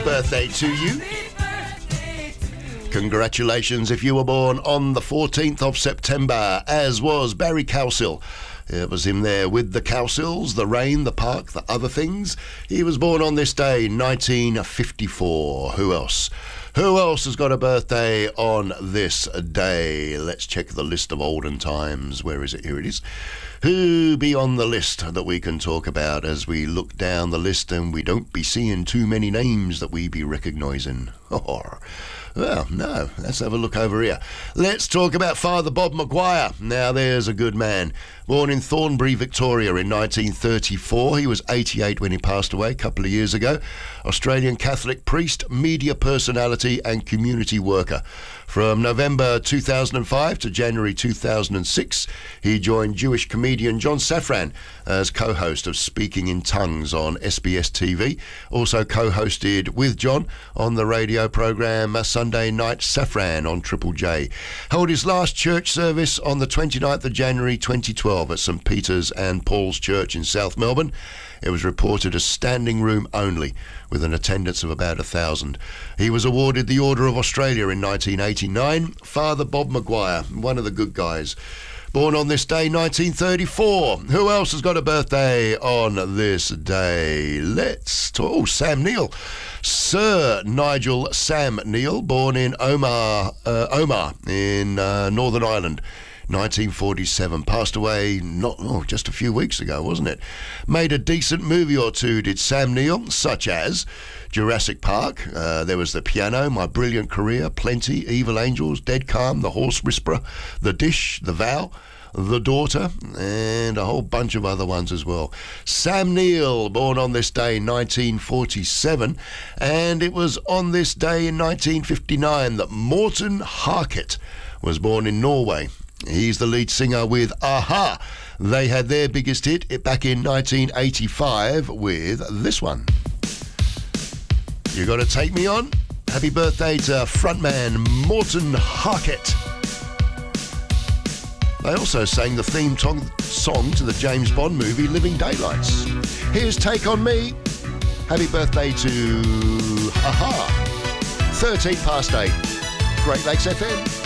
Birthday to you. Congratulations if you were born on the 14th of September, as was Barry Cowsill. It was him there with the Cowsills, the rain, the park, the other things. He was born on this day, 1954. Who else? Who else has got a birthday on this day? Let's check the list of olden times. Where is it? Here it is. Who be on the list that we can talk about as we look down the list and we don't be seeing too many names that we be recognising? Oh, well, no, let's have a look over here. Let's talk about Father Bob Maguire. Now, there's a good man. Born in Thornbury, Victoria in 1934. He was 88 when he passed away a couple of years ago. Australian Catholic priest, media personality and community worker. From November 2005 to January 2006, he joined Jewish comedian John Safran as co-host of Speaking in Tongues on SBS TV. Also co-hosted with John on the radio programme Sunday Night Safran on Triple J. Held his last church service on the 29th of January 2012 at St Peter's and Paul's Church in South Melbourne. It was reported as standing room only, with an attendance of about 1,000. He was awarded the Order of Australia in 1989. Father Bob Maguire, one of the good guys. Born on this day, 1934. Who else has got a birthday on this day? Let's talk. Oh, Sam Neill. Sir Nigel Sam Neill, born in Omagh in Northern Ireland. 1947, passed away just a few weeks ago, wasn't it? Made a decent movie or two, did Sam Neill, such as Jurassic Park, there was The Piano, My Brilliant Career, Plenty, Evil Angels, Dead Calm, The Horse Whisperer, The Dish, The Vow, The Daughter, and a whole bunch of other ones as well. Sam Neill, born on this day, 1947, and it was on this day in 1959 that Morten Harket was born in Norway. He's the lead singer with a-ha. They had their biggest hit back in 1985 with this one. You Gotta Take Me On. Happy birthday to frontman Morten Harket. They also sang the theme song to the James Bond movie Living Daylights. Here's Take On Me. Happy birthday to a-ha. 13 past 8. Great Lakes FM.